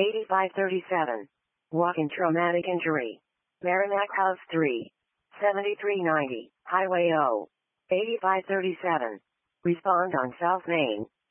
8537. Walk-in traumatic injury. Merrimack House 3. 7390. Highway O. 8537. Respond on South Main.